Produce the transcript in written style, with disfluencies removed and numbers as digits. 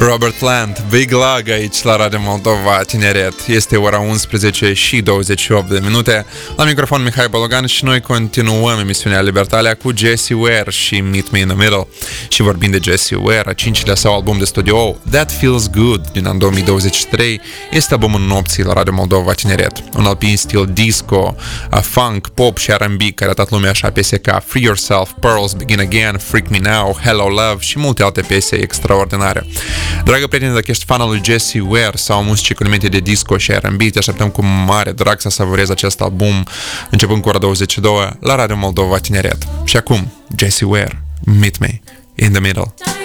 Robert Plant, Big Lug aici la Radio Moldova Tineret. Este ora 11 și 28 de minute. La microfon Mihai Bologan și noi continuăm emisiunea Libertalia cu Jessie Ware și Meet Me in the Middle. Și vorbind de Jessie Ware, a cincilea său album de studio, That Feels Good, din an 2023, este albumul nopții la Radio Moldova Tineret. Un album în stil disco, funk, pop și R&B care a dat lumea așa piese ca Free Yourself, Pearls, Begin Again, Freak Me Now, Hello Love și multe alte piese extraordinare. Dragă prieteni, dacă ești fanul lui Jessie Ware sau muzici cu elemente de disco și R&B, te așteptăm cu mare drag să savurezi acest album începând cu ora 22 la Radio Moldova Tineret. Și acum, Jessie Ware, Meet Me in the Middle.